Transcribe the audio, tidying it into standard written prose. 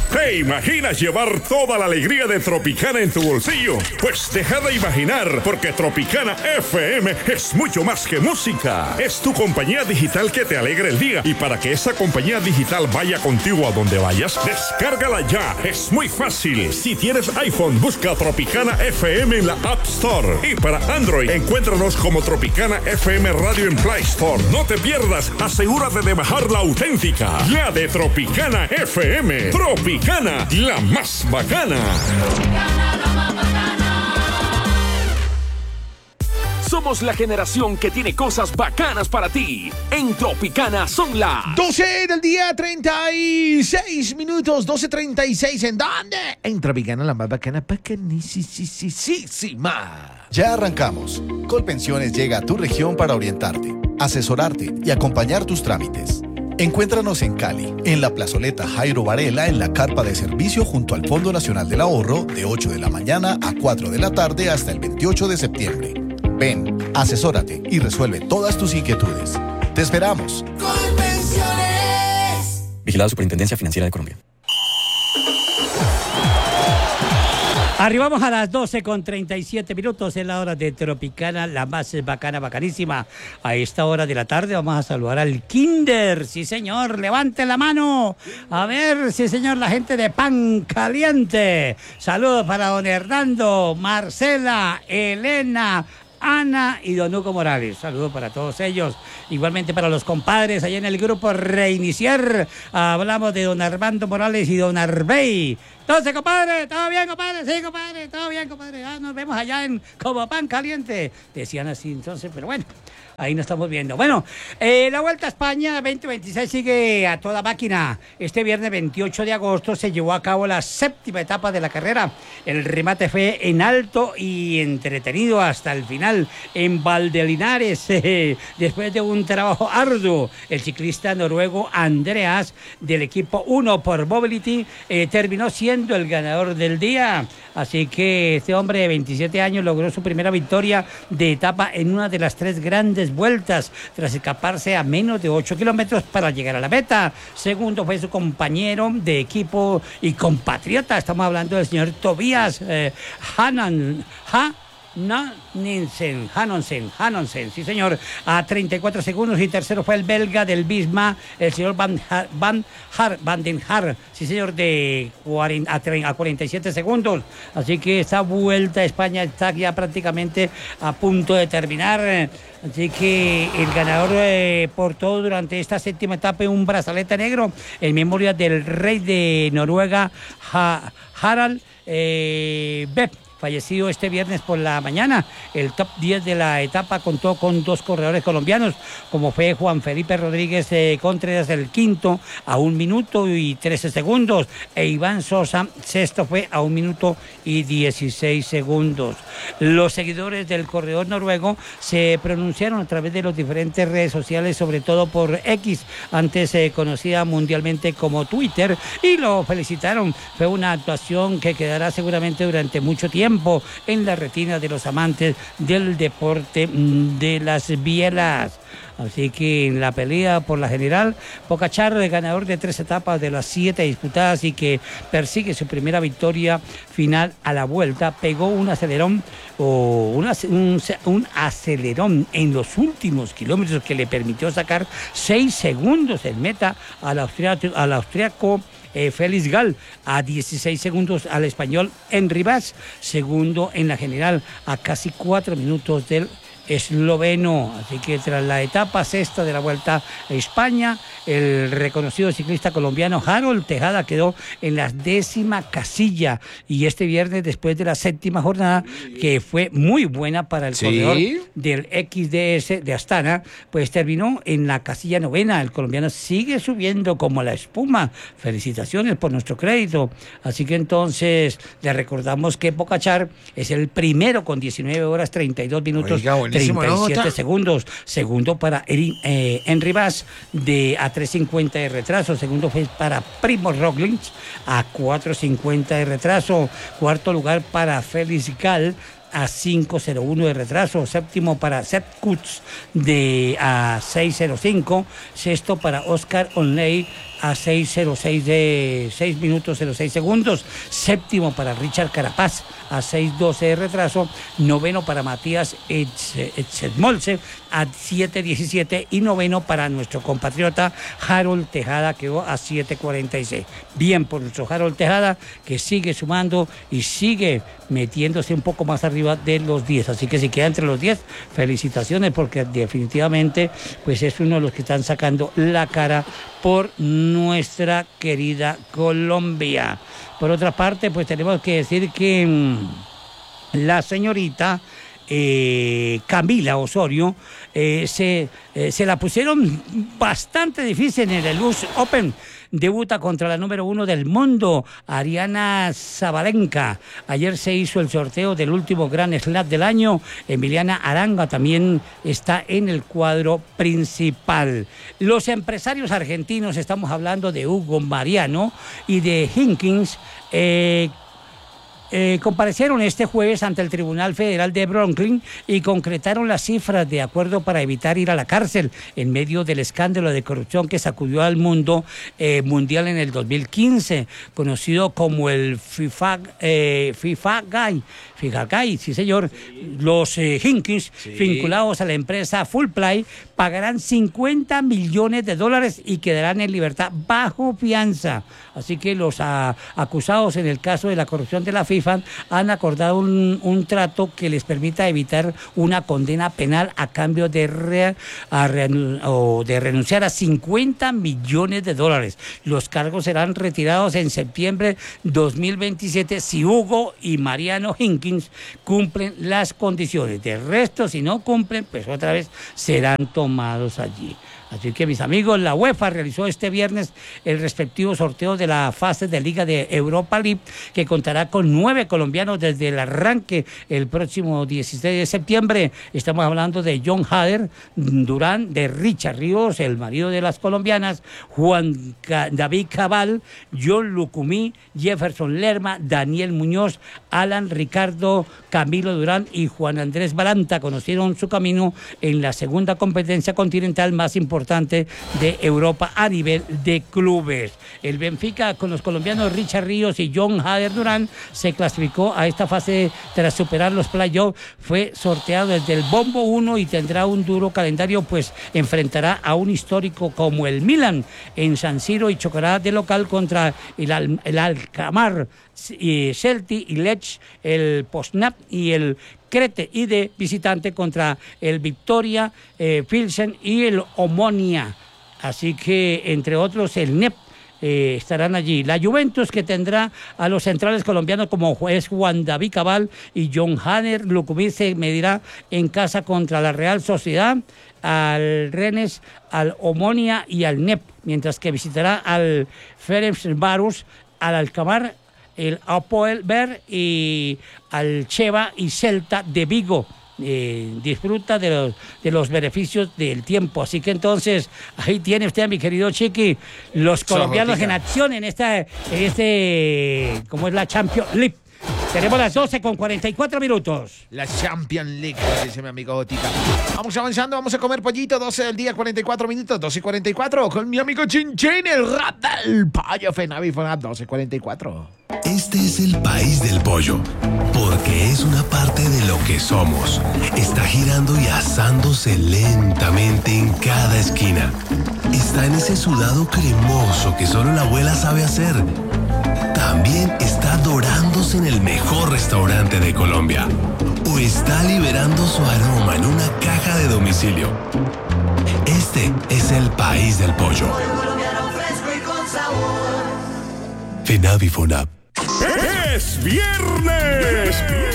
¿Te imaginas llevar toda la alegría de Tropicana en tu bolsillo? Pues deja de imaginar, porque Tropicana FM es mucho más que música. Es tu compañía digital que te alegra el día. Y para que esa compañía digital vaya contigo a donde vayas, descárgala ya. Es muy fácil. Si tienes iPhone, busca Tropicana FM en la App Store. Y para Android, encuéntranos como Tropicana FM Radio en Play Store. No te pierdas, asegúrate de bajar la auténtica, la de Tropicana FM. Tropicana, la más bacana. Tropicana, la más bacana. Somos la generación que tiene cosas bacanas para ti. En Tropicana son las 12 del día, 36 minutos, 12:36. ¿En dónde? En Tropicana, la más bacana, bacanísima. Ya arrancamos. Colpensiones llega a tu región para orientarte, asesorarte y acompañar tus trámites. Encuéntranos en Cali, en la plazoleta Jairo Varela, en la carpa de servicio junto al Fondo Nacional del Ahorro, de 8 de la mañana a 4 de la tarde hasta el 28 de septiembre. Ven, asesórate y resuelve todas tus inquietudes. ¡Te esperamos! Colpensiones. Vigilado Superintendencia Financiera de Colombia. Arribamos a las 12:37, es la hora de Tropicana, la más bacana, bacanísima. A esta hora de la tarde vamos a saludar al Kinder. Sí, señor, levante la mano. A ver, sí, señor, la gente de Pan Caliente. Saludos para don Hernando, Marcela, Elena, Ana y don Hugo Morales. Saludos para todos ellos. Igualmente para los compadres allá en el grupo Reiniciar. Hablamos de don Armando Morales y don Arbey. Entonces, compadre, ¿todo bien, compadre? Sí, compadre, todo bien, compadre. Nos vemos allá en Como Pan Caliente. Decían así entonces, pero bueno, ahí nos estamos viendo. Bueno, la Vuelta a España 2026 sigue a toda máquina. Este viernes 28 de agosto se llevó a cabo la 7ª etapa de la carrera. El remate fue en alto y entretenido hasta el final en Valdelinares. Después de un trabajo arduo, el ciclista noruego Andreas del equipo 1 por Mobility terminó siendo el ganador del día. Así que este hombre de 27 años logró su primera victoria de etapa en una de las 3 grandes vueltas, tras escaparse a menos de 8 kilómetros para llegar a la meta. Segundo fue su compañero de equipo y compatriota, estamos hablando del señor Tobias Hanonsen, sí señor, a 34 segundos. Y tercero fue el belga del Bisma, el señor Van den Haar, sí señor, a 47 segundos. Así que esta Vuelta a España está ya prácticamente a punto de terminar. Así que el ganador portó durante esta 7ª etapa un brazalete negro en memoria del rey de Noruega, Harald Bepp, fallecido este viernes por la mañana. El top 10 de la etapa contó con 2 corredores colombianos, como fue Juan Felipe Rodríguez Contreras, el quinto, a 1 minuto y 13 segundos, e Iván Sosa, sexto, fue a 1 minuto y 16 segundos. Los seguidores del corredor noruego se pronunciaron a través de las diferentes redes sociales, sobre todo por X, antes conocida mundialmente como Twitter, y lo felicitaron. Fue una actuación que quedará seguramente durante mucho tiempo en la retina de los amantes del deporte de las bielas. Así que en la pelea por la general, Pogačar, ganador de 3 etapas de las 7 disputadas y que persigue su primera victoria final a la Vuelta, pegó un acelerón en los últimos kilómetros que le permitió sacar 6 segundos en meta al austriaco Félix Gall, a 16 segundos al español Henry Mas, segundo en la general, a casi 4 minutos del esloveno. Así que tras la etapa 6ª de la Vuelta a España, el reconocido ciclista colombiano Harold Tejada quedó en la 10ª casilla, y este viernes, después de la 7ª jornada, que fue muy buena para el corredor del XDS de Astana, pues terminó en la casilla 9ª. El colombiano sigue subiendo como la espuma. Felicitaciones por nuestro crédito. Así que entonces le recordamos que Pogačar es el primero con 19 horas 32 minutos 37 segundos. Segundo para Henry Mas a 3:50 de retraso. Segundo fue para Primož Roglič a 4:50 de retraso. Cuarto lugar para Félix Gall a 5:01 de retraso. Séptimo para Sepp Kuss a 6:05. Sexto para Oscar Onley a 6 minutos 06 segundos. Séptimo para Richard Carapaz a 6:12 de retraso. Noveno para Matías Etzemolse a 7:17. Y noveno para nuestro compatriota Harold Tejada, quedó a 7:46. Bien por nuestro Harold Tejada, que sigue sumando y sigue metiéndose un poco más arriba de los 10. Así que si queda entre los 10, felicitaciones, porque definitivamente pues es uno de los que están sacando la cara por nuestra querida Colombia. Por otra parte, pues tenemos que decir que la señorita Camila Osorio se la pusieron bastante difícil en el US Open. Debuta contra la número 1 del mundo, Ariana Sabalenka. Ayer se hizo el sorteo del último Grand Slam del año. Emiliana Aranga también está en el cuadro principal. Los empresarios argentinos, estamos hablando de Hugo Mariano y de Hinkins, comparecieron este jueves ante el Tribunal Federal de Brooklyn y concretaron las cifras de acuerdo para evitar ir a la cárcel en medio del escándalo de corrupción que sacudió al mundo mundial en el 2015, conocido como el FIFA Gay, sí señor. Los Hinkins, vinculados a la empresa Fullplay, pagarán $50 millones y quedarán en libertad bajo fianza. Así que los acusados en el caso de la corrupción de la FIFA han acordado un trato que les permita evitar una condena penal a cambio de renunciar a $50 millones. Los cargos serán retirados en septiembre 2027 si Hugo y Mariano Hinkins cumplen las condiciones. De resto, si no cumplen, pues otra vez serán tomados allí. Así que, mis amigos, la UEFA realizó este viernes el respectivo sorteo de la fase de Liga de Europa League, que contará con 9 colombianos desde el arranque el próximo 16 de septiembre. Estamos hablando de John Hader Durán, de Richard Ríos, el marido de las colombianas, Juan David Cabal, John Lucumí, Jefferson Lerma, Daniel Muñoz, Alan Ricardo, Camilo Durán y Juan Andrés Balanta conocieron su camino en la segunda competencia continental más importante de Europa a nivel de clubes. El Benfica, con los colombianos Richard Ríos y John Hader Durán, se clasificó a esta fase tras superar los playoffs. Fue sorteado desde el bombo 1 y tendrá un duro calendario, pues enfrentará a un histórico como el Milan en San Siro y chocará de local contra el Alkmaar, Celtic y Lech, el Poznan y el Crete, y de visitante contra el Victoria Pilsen y el Omonia. Así que, entre otros, el NEP estarán allí. La Juventus, que tendrá a los centrales colombianos como es Juan David Cabal y John Hader Lucumí, se medirá en casa contra la Real Sociedad, al Rennes, al Omonia y al NEP, mientras que visitará al Ferencváros, al Alkmaar, el Apoel Ber y al Cheva y Celta de Vigo. Disfruta de los beneficios del tiempo. Así que entonces ahí tiene usted, mi querido Chiqui, los colombianos en acción en como es la Champions League. Tenemos las 12:44. La Champions League, dice mi amigo Jotica. Vamos avanzando, vamos a comer pollito. 12 del día, 44 minutos. 12:44 con mi amigo Chinchín, el rap del pollo Fenavi Fonab. 12:44. Este es el país del pollo, porque es una parte de lo que somos. Está girando y asándose lentamente en cada esquina. Está en ese sudado cremoso que solo la abuela sabe hacer. También está dorándose en el mejor restaurante de Colombia. O está liberando su aroma en una caja de domicilio. Este es el país del pollo. Fenavi Fonab. ¡Es viernes!